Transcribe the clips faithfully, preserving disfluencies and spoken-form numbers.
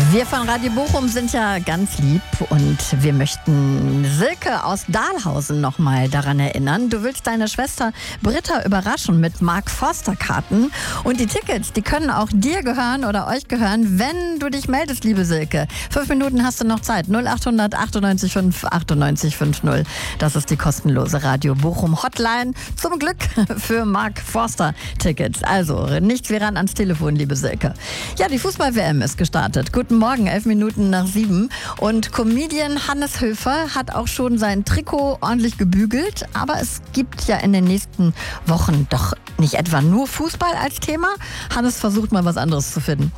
Wir von Radio Bochum sind ja ganz lieb und wir möchten Silke aus Dahlhausen noch mal daran erinnern. Du willst deine Schwester Britta überraschen mit Mark Forster Karten und die Tickets, die können auch dir gehören oder euch gehören, wenn du dich meldest, liebe Silke. Fünf Minuten hast du noch Zeit. null acht hundert achtundneunzig fünf achtundneunzig fünf null. Das ist die kostenlose Radio Bochum Hotline. Zum Glück für Mark Forster Tickets. Also nichts wie ran ans Telefon, liebe Silke. Ja, die Fußball-W M ist gestartet. Guten Morgen, elf Minuten nach sieben. Und Comedian Hannes Höfer hat auch schon sein Trikot ordentlich gebügelt. Aber es gibt ja in den nächsten Wochen doch nicht etwa nur Fußball als Thema. Hannes versucht mal was anderes zu finden.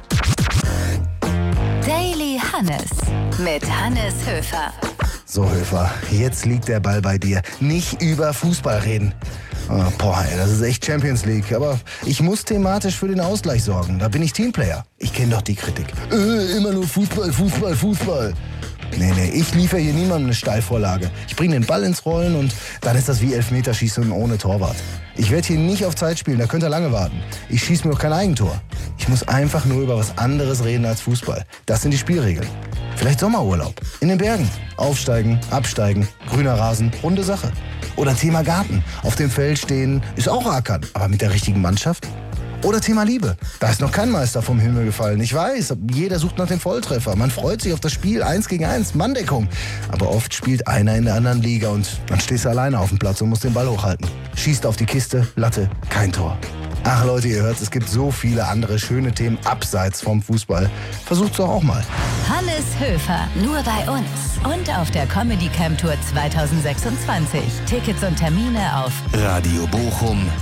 Daily Hannes mit Hannes Höfer. So, Höfer, jetzt liegt der Ball bei dir. Nicht über Fußball reden. Oh, boah, ey, das ist echt Champions League. Aber ich muss thematisch für den Ausgleich sorgen. Da bin ich Teamplayer. Ich kenne doch die Kritik. Äh, immer nur Fußball, Fußball, Fußball. Nee, nee, ich liefere hier niemandem eine Steilvorlage. Ich bringe den Ball ins Rollen und dann ist das wie Elfmeterschießen ohne Torwart. Ich werde hier nicht auf Zeit spielen, da könnt ihr lange warten. Ich schieße mir auch kein Eigentor. Ich muss einfach nur über was anderes reden als Fußball. Das sind die Spielregeln. Vielleicht Sommerurlaub. In den Bergen. Aufsteigen, absteigen, grüner Rasen, runde Sache. Oder Thema Garten. Auf dem Feld stehen ist auch Ackern, aber mit der richtigen Mannschaft. Oder Thema Liebe. Da ist noch kein Meister vom Himmel gefallen. Ich weiß, jeder sucht nach dem Volltreffer. Man freut sich auf das Spiel eins gegen eins, Manndeckung. Aber oft spielt einer in der anderen Liga und dann stehst du alleine auf dem Platz und musst den Ball hochhalten. Schießt auf die Kiste, Latte, kein Tor. Ach Leute, ihr hört, es gibt so viele andere schöne Themen abseits vom Fußball. Versucht's doch auch mal. Hannes Höfer, nur bei uns und auf der Comedy Camp Tour zwanzig sechsundzwanzig. Tickets und Termine auf Radio Bochum.